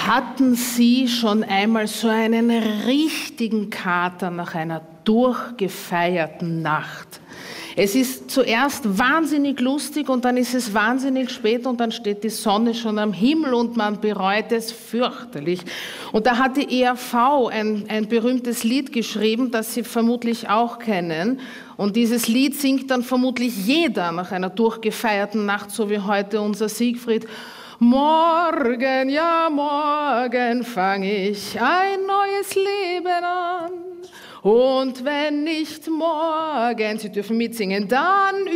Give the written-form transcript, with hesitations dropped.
Hatten Sie schon einmal so einen richtigen Kater nach einer durchgefeierten Nacht? Es ist zuerst wahnsinnig lustig und dann ist es wahnsinnig spät und dann steht die Sonne schon am Himmel und man bereut es fürchterlich. Und da hat die ERV ein berühmtes Lied geschrieben, das Sie vermutlich auch kennen. Und dieses Lied singt dann vermutlich jeder nach einer durchgefeierten Nacht, so wie heute unser Siegfried. Morgen, ja morgen fang ich ein neues Leben an. Und wenn nicht morgen, Sie dürfen mitsingen, dann